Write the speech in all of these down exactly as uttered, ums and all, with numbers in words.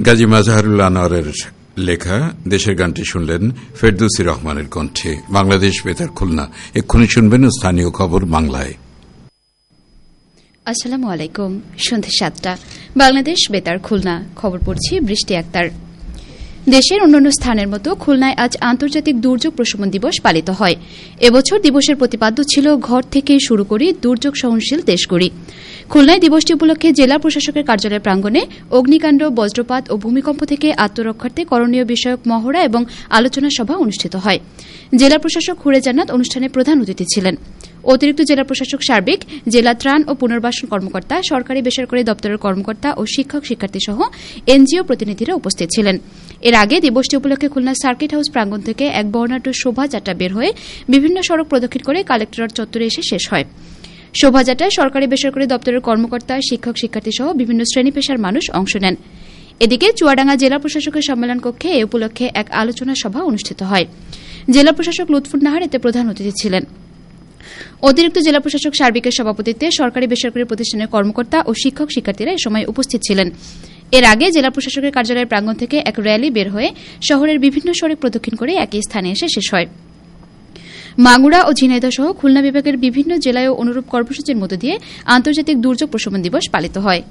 গাজী মাজহারুল আনোয়ারের লেখা দেশের গানটি শুনলেন ফেরদৌসী রহমানের কণ্ঠে। বাংলাদেশ বেতার খুলনা। এক্ষুনি শুনবেন স্থানীয় খবর বাংলায়। আসসালামু আলাইকুম। সন্ধ্যা সাতটা, বাংলাদেশ বেতার খুলনা। খবর পড়ছি বৃষ্টি আক্তার। দেশের অন্যান্য স্থানের মতো খুলনায় আজ আন্তর্জাতিক দুর্যোগ প্রশমন দিবস পালিত হয়। এবছর দিবসের প্রতিপাদ্য ছিল ঘর থেকে শুরু করে দুর্যোগ সহনশীল দেশ গড়ি। খুলনায় দিবসটি উপলক্ষে জেলা প্রশাসকের কার্যালয় প্রাঙ্গণে অগ্নিকাণ্ড, বজ্রপাত ও ভূমিকম্প থেকে আত্মরক্ষার্থে করণীয় বিষয়ক মহড়া এবং আলোচনা সভা অনুষ্ঠিত হয়। জেলা প্রশাসক হুরে জান্নাত অনুষ্ঠানে প্রধান অতিথি ছিলেন। অতিরিক্ত জেলা প্রশাসক সার্বিক, জেলা ত্রাণ ও পুনর্বাসন কর্মকর্তা, সরকারি বেসরকারি দপ্তরের কর্মকর্তা ও শিক্ষক শিক্ষার্থী সহ এনজিও প্রতিনিধিরা উপস্থিত ছিলেন। এর আগে দিবসটি উপলক্ষে খুলনা সার্কিট হাউস প্রাঙ্গণ থেকে এক বর্ণাঢ্য শোভাযাত্রা বের হয়ে বিভিন্ন সড়ক প্রদক্ষিণ করে কালেক্টরেট চত্বরে এসে শেষ হয়। শোভাযাত্রায় সরকারি বেসরকারি দপ্তরের কর্মকর্তা, শিক্ষক শিক্ষার্থী সহ বিভিন্ন শ্রেণী পেশার মানুষ অংশ নেন। এদিকে চুয়াডাঙ্গা জেলা প্রশাসকের সম্মেলন কক্ষে এ উপলক্ষে এক আলোচনা সভা অনুষ্ঠিত হয়। জেলা প্রশাসক লুৎফুন্নাহার এতে প্রধান অতিথি ছিলেন। অতিরিক্ত জেলা প্রশাসক সার্বিকের সভাপতিত্বে সরকারি বেসরকারি প্রতিষ্ঠানের কর্মকর্তা ও শিক্ষক শিক্ষার্থীরা এ সময় উপস্থিত ছিলেন। এর আগে জেলা প্রশাসকের কার্যালয়ের প্রাঙ্গণ থেকে এক র্যালি বের হয়ে শহরের বিভিন্ন সড়ক প্রদক্ষিণ করে একই স্থানে এসে শেষ হয়। মাগুরা ও ঝিনাইদহ সহ খুলনা বিভাগের বিভিন্ন জেলায়ও অনুরূপ কর্মসূচির মধ্য দিয়ে আন্তর্জাতিক দুর্যোগ প্রশমন দিবস পালিত হয়।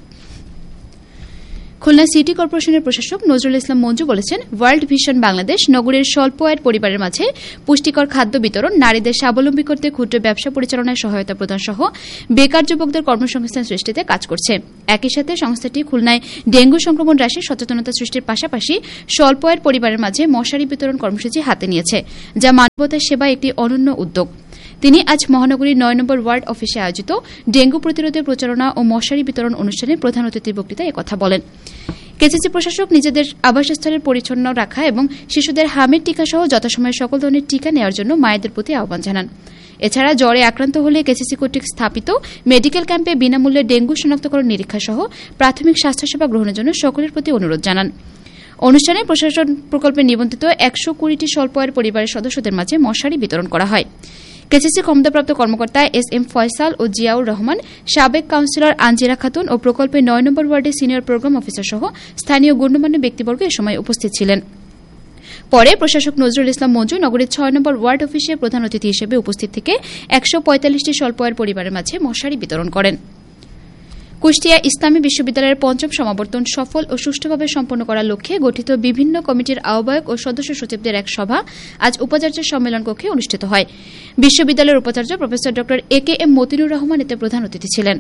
খুলনা সিটি কর্পোরেশনের প্রশাসক নজরুল ইসলাম মঞ্জু বলেছেন, ওয়ার্ল্ড ভিশন বাংলাদেশ নগরীর স্বল্প আয়ের পরিবারের মাঝে পুষ্টিকর খাদ্য বিতরণ, নারীদের স্বাবলম্বী করতে ক্ষুদ্র ব্যবসা পরিচালনায় সহায়তা প্রদান সহ বেকার যুবকদের কর্মসংস্থান সৃষ্টিতে কাজ করছে। একই সাথে সংস্থাটি খুলনায় ডেঙ্গু সংক্রমণ হ্রাসে সচেতনতা সৃষ্টির পাশাপাশি স্বল্প আয়ের পরিবারের মাঝে মশারি বিতরণ কর্মসূচি হাতে নিয়েছে, যা মানবতার সেবায় একটি অনন্য উদ্যোগ। তিনি আজ মহানগরীর নয় নম্বর ওয়ার্ড অফিসে আয়োজিত ডেঙ্গু প্রতিরোধের প্রচারণা ও মশারি বিতরণ অনুষ্ঠানে প্রধান অতিথির বক্তৃতায় একথা বলেন। কেসিসি প্রশাসক নিজেদের আবাসস্থলের পরিচ্ছন্ন রাখা এবং শিশুদের হামের টিকা সহ যথাসময়ে সকল ধরনের টিকা নেওয়ার জন্য মায়েদের প্রতি আহ্বান জানান। এছাড়া জ্বরে আক্রান্ত হলে কেসিসি কর্তৃক স্থাপিত মেডিকেল ক্যাম্পে বিনামূল্যে ডেঙ্গু শনাক্তকরণ নিরীক্ষা সহ প্রাথমিক স্বাস্থ্যসেবা গ্রহণের জন্য সকলের প্রতি অনুরোধ জানান। অনুষ্ঠানে প্রশাসন প্রকল্পে নিবন্ধিত একশো কুড়িটি স্বল্প আয়ের পরিবারের সদস্যদের মাঝে মশারি বিতরণ করা হয়। কেসিসি ক্ষমতাপ্রাপ্ত কর্মকর্তা এস এম ফয়সাল ও জিয়াউর রহমান, সাবেক কাউন্সিলর আঞ্জিরা খাতুন ও প্রকল্পের নয় নম্বর ওয়ার্ডের সিনিয়র প্রোগ্রাম অফিসার সহ স্থানীয় গণ্যমান্য ব্যক্তিবর্গ এ সময় উপস্থিত ছিলেন। পরে প্রশাসক নজরুল ইসলাম মঞ্জু নগরীর ছয় নম্বর ওয়ার্ড অফিসে প্রধান অতিথি হিসেবে উপস্থিত থেকে একশো পঁয়তাল্লিশটি স্বল্প আয়ের পরিবারের মাঝে মশারি বিতরণ করেন। কুষ্টিয়া ইসলামী বিশ্ববিদ্যালয়ের পঞ্চম সমাবর্তন সফল ও সুষ্ঠুভাবে সম্পন্ন করার লক্ষ্যে গঠিত বিভিন্ন কমিটির আহ্বায়ক ও সদস্য সচিবদের এক সভা আজ উপাচার্যের সম্মেলন কক্ষে অনুষ্ঠিত হয়। বিশ্ববিদ্যালয়ের উপাচার্য প্রফেসর ড এ কে এম মতিনুর রহমান এতে প্রধান অতিথি ছিলেন।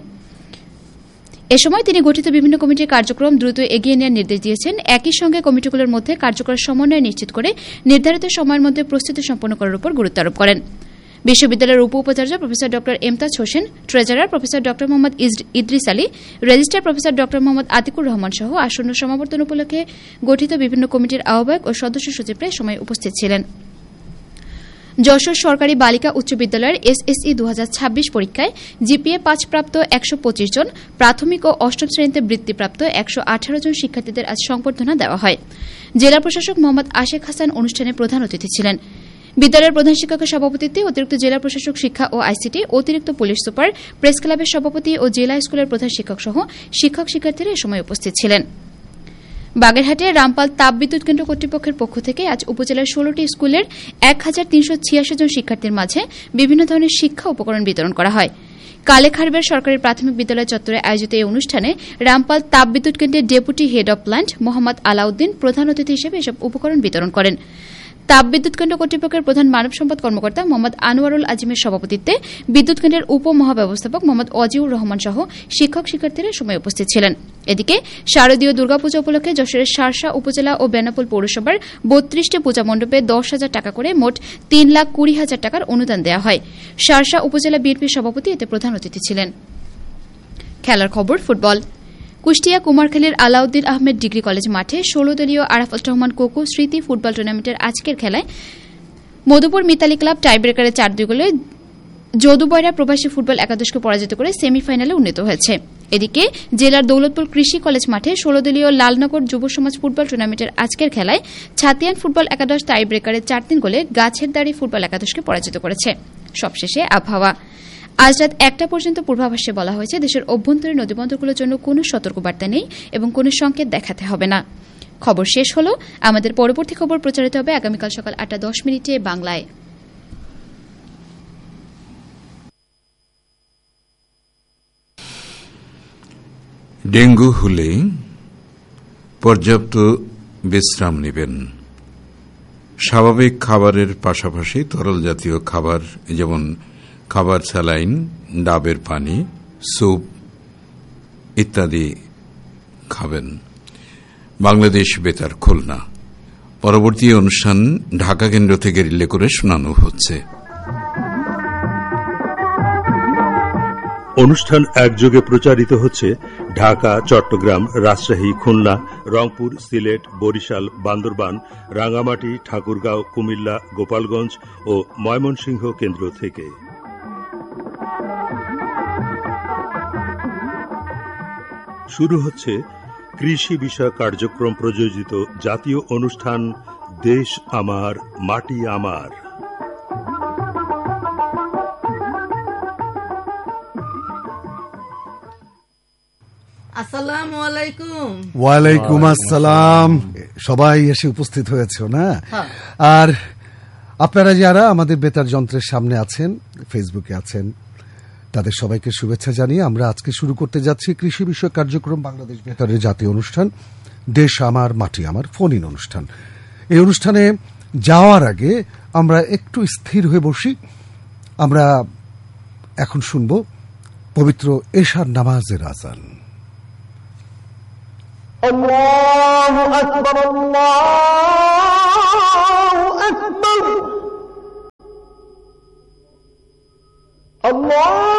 এ সময় তিনি গঠিত বিভিন্ন কমিটির কার্যক্রম দ্রুত এগিয়ে নেওয়ার নির্দেশ দিয়েছেন। একই সঙ্গে কমিটিগুলোর মধ্যে কার্যকর সমন্বয় নিশ্চিত করে নির্ধারিত সময়ের মধ্যে প্রস্তুতি সম্পন্ন করার উপর গুরুত্ব আরোপ করেন। বিশ্ববিদ্যালয়ের উপ উপাচার্য প্রফেসর ড এমতাজ হোসেন, ট্রেজারার প্রফেসর ড মোহাম্মদ ইদ্রিস আলী, রেজিস্ট্রার প্রফেসর ড মোহাম্মদ আতিকুর রহমান সহ আসন্ন সমাবর্তন উপলক্ষে গঠিত বিভিন্ন কমিটির আহ্বায়ক ও সদস্য সচিবরা এ সময় উপস্থিত ছিলেন। যশোর সরকারি বালিকা উচ্চ বিদ্যালয়ের এসএসসি দু হাজার ছাব্বিশ পরীক্ষায় জিপিএ পাঁচ প্রাপ্ত একশো পঁচিশ জন, প্রাথমিক ও অষ্টম শ্রেণীতে বৃত্তিপ্রাপ্ত একশো আঠারো জন শিক্ষার্থীদের আজ সংবর্ধনা দেওয়া হয়। জেলা প্রশাসক মোহাম্মদ আশেক হাসান অনুষ্ঠানে প্রধান অতিথি ছিলেন। বিদ্যালয়ের প্রধান শিক্ষকের সভাপতিত্বে অতিরিক্ত জেলা প্রশাসক শিক্ষা ও আইসিটি, অতিরিক্ত পুলিশ সুপার, প্রেস ক্লাবের সভাপতি ও জেলা স্কুলের প্রধান শিক্ষক সহ শিক্ষক শিক্ষার্থীরা এ সময় উপস্থিত ছিলেন। বাগেরহাটে রামপাল তাপবিদ্যুৎ কেন্দ্র কর্তৃপক্ষের পক্ষ থেকে আজ উপজেলার ষোলটি স্কুলের এক হাজার তিনশো ছিয়াশি জন শিক্ষার্থীর মাঝে বিভিন্ন ধরনের শিক্ষা উপকরণ বিতরণ করা হয়। কালেখারবের সরকারি প্রাথমিক বিদ্যালয় চত্বরে আয়োজিত এই অনুষ্ঠানে রামপাল তাপবিদ্যুৎ কেন্দ্রের deputy head of plant Mohammad Alauddin প্রধান অতিথি হিসেবে এসব উপকরণ বিতরণ করেন। তাপবিদ্যুৎ কেন্দ্র কর্তৃপক্ষের প্রধান মানব সম্পদ কর্মকর্তা মোহাম্মদ আনোয়ারুল আজিমের সভাপতিত্বে বিদ্যুৎ কেন্দ্রের উপ মহাব্যবস্থাপক মোহাম্মদ অজিউর রহমান সহ শিক্ষক শিক্ষার্থীরা সময় উপস্থিত ছিলেন। এদিকে শারদীয় দুর্গাপূজা উপলক্ষে যশোরের শার্শা উপজেলা ও বেনাপোল পৌরসভার বত্রিশটি পূজা মণ্ডপে দশ হাজার টাকা করে মোট তিন লাখ কুড়ি হাজার টাকার অনুদান দেওয়া হয়। শার্শা উপজেলা বিএনপির সভাপতি এতে প্রধান অতিথি ছিলেন। খেলার খবর, football. Kushtia কুমারখালীর Alauddin Ahmed degree college মাঠে ষোলো দলীয় আরাফাত রহমান কোকো স্মৃতি ফুটবল টুর্নামেন্টের আজকের খেলায় মধুপুর মিতালি ক্লাব টাইব্রেকারে চার দুই গোলে যদুবয়রা প্রবাসী ফুটবল একাদশকে পরাজিত করে সেমিফাইনালে উন্নীত হয়েছে। এদিকে জেলার দৌলতপুর কৃষি কলেজ মাঠে ষোলো দলীয় লালনগর যুব সমাজ ফুটবল টুর্নামেন্টের আজকের খেলায় ছাতিয়ান ফুটবল একাদশ টাইব্রেকারে চার তিন গোলে গাছের দাড়ি ফুটবল একাদশকে পরাজিত করেছে। সবশেষে আবহাওয়া। আজ রাত একটা পর্যন্ত পূর্বাভাসে বলা হয়েছে দেশের অভ্যন্তরীণ নদীবন্দরগুলোর জন্য কোনো সতর্কবার্তা নেই এবং কোনো সংকেত দেখাতে হবে না। খবর শেষ হল। আমাদের পরবর্তী খবর প্রচারিত হবে আগামীকাল সকাল আটটা দশ মিনিটে বাংলায়। ডেঙ্গু হলে পর্যাপ্ত বিশ্রাম নেবেন। স্বাভাবিক খাবারের পাশাপাশি তরল জাতীয় খাবার যেমন খাবার, স্যালাইন, ডাবের পানি, স্যুপ ইত্যাদি খাবেন। বাংলাদেশ বেতার খুলনা। পরবর্তী অনুষ্ঠান ঢাকা কেন্দ্র থেকে রিলে করে শোনানো হচ্ছে। অনুষ্ঠান একযোগে প্রচারিত হচ্ছে ঢাকা, চট্টগ্রাম, রাজশাহী, খুলনা, রংপুর, সিলেট, বরিশাল, বান্দরবান, রাঙ্গামাটি, ঠাকুরগাঁও, কুমিল্লা, গোপালগঞ্জ ও ময়মনসিংহ কেন্দ্র থেকে। শুরু হচ্ছে কৃষি বিষয়ক কার্যক্রম প্রযোজিত জাতীয় অনুষ্ঠান দেশ আমার মাটি আমার। আসসালামু আলাইকুম। ওয়ালাইকুম আসসালাম। সবাই এসে উপস্থিত হয়েছে না? আর আপনারা যারা আমাদের বেতার যন্ত্রের সামনে আছেন, ফেসবুকে আছেন, তাদের সবাইকে শুভেচ্ছা জানিয়ে আমরা আজকে শুরু করতে যাচ্ছি কৃষি বিষয়ক কার্যক্রম বাংলাদেশ বেতারের জাতীয় অনুষ্ঠান দেশ আমার মাটি আমার ফোন ইন অনুষ্ঠান। এই অনুষ্ঠানে যাওয়ার আগে আমরা একটু স্থির হয়ে বসি। আমরা এখন শুনব পবিত্র এশার নামাজের আযান। আল্লাহু আকবার, আল্লাহু আকবার, আল্লাহ।